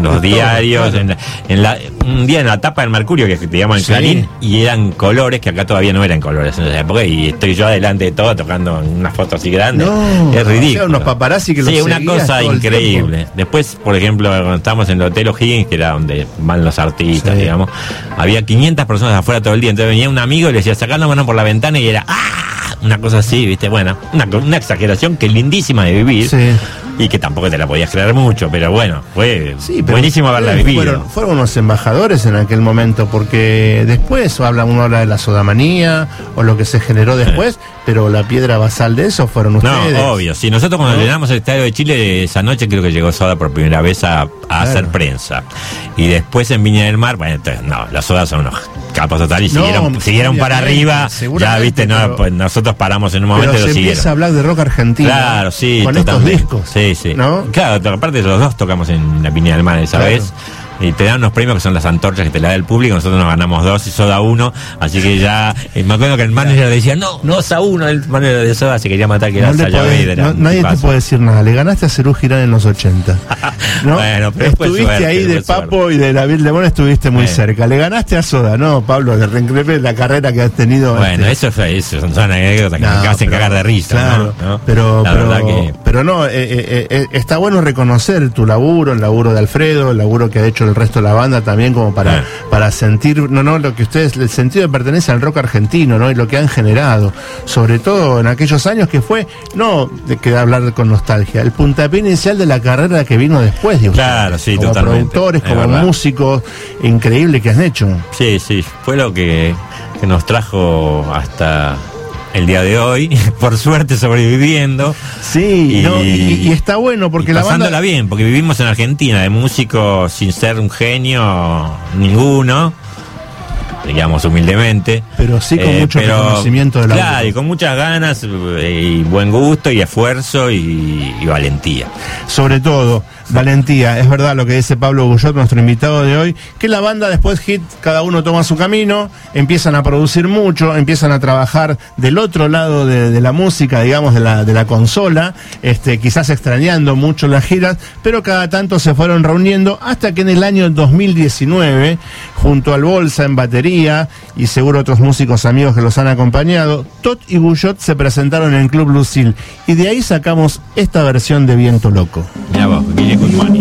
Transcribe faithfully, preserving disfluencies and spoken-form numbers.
los diarios, claro. en, la, en la, un día en la tapa del Mercurio, que te llaman el sí. Clarín, y eran colores que acá todavía no eran colores en esa época, y estoy yo adelante de todo tocando una foto así grande. No, es ridículo. O sea, unos paparazzi que los sí, una cosa increíble. Después, por ejemplo, cuando estábamos en el Hotel O'Higgins, que era donde van los artistas, sí. digamos, había quinientas personas afuera todo el día, entonces venía un amigo y le decía, sacando mano por la ventana, y era ¡ah! Una cosa así, ¿viste? Bueno, una, una exageración que es lindísima de vivir. Sí. Y que tampoco te la podías creer mucho, pero bueno, fue sí, pero buenísimo haberla vivido. Fueron, fueron unos embajadores en aquel momento, porque después habla, uno habla de la sodamanía o lo que se generó después, eh. pero la piedra basal de eso fueron ustedes. No, obvio, sí. Nosotros cuando ¿no? llenamos el Estadio de Chile, esa noche creo que llegó Soda por primera vez a, a claro. hacer prensa. Y después en Viña del Mar, bueno, entonces, no, las Sodas son unos capos total y no, siguieron, siguieron para arriba. Ya viste, no, pero, pues nosotros paramos en un momento pero y lo se siguieron. empieza a hablar de rock argentino. Claro, sí. Con totalmente. Estos discos. Sí, sí. ¿No? Claro, aparte los dos tocamos en la Viña del Mar esa claro. vez. Y te dan unos premios que son las antorchas que te la da el público. Nosotros nos ganamos dos y Soda uno. Así que ya, eh, me acuerdo que el manager decía, no, no es a uno, el manager de Soda se quería matar, que era Sayavedra. No, nadie te puede decir nada. Le ganaste a Cerú Girán en los ochenta. ¿No? Bueno, pero estuviste suerte, ahí de Papo suerte. Y de la Vildemón estuviste muy bueno. cerca. Le ganaste a Soda, ¿no, Pablo? De Rencrepe, la carrera que has tenido. Bueno, este... eso, eso son, son anécdotas que no, me hacen cagar de risa. Claro, ¿no? ¿no? Pero, la pero, verdad que... pero no, eh, eh, eh, está bueno reconocer tu laburo, el laburo de Alfredo, el laburo que ha hecho el resto de la banda también, como para, ah. para sentir, no, no, lo que ustedes, el sentido de pertenencia al rock argentino, ¿no? Y lo que han generado, sobre todo en aquellos años que fue, no de que hablar con nostalgia, el puntapié inicial de la carrera que vino después de ustedes. Claro, sí, como totalmente. Productores, es como verdad. músicos, increíble que han hecho. Sí, sí, fue lo que, que nos trajo hasta el día de hoy, por suerte sobreviviendo. Sí, y, no, y, y está bueno porque la pasándola banda... bien, porque vivimos en Argentina, de músicos sin ser un genio, ninguno, digamos humildemente. Pero sí con eh, mucho pero, reconocimiento de la Claro, y con muchas ganas, eh, y buen gusto, y esfuerzo, y, y valentía. Sobre todo, valentía. Es verdad lo que dice Pablo Guyot, nuestro invitado de hoy, que la banda después hit, cada uno toma su camino, empiezan a producir mucho, empiezan a trabajar del otro lado de, de la música, digamos, de la, de la consola, este, quizás extrañando mucho las giras, pero cada tanto se fueron reuniendo hasta que en el año dos mil diecinueve, junto al Bolsa en batería y seguro otros músicos amigos que los han acompañado, Tot y Guyot se presentaron en el Club Lucille, y de ahí sacamos esta versión de Viento Loco. Mirá vos, Good Money.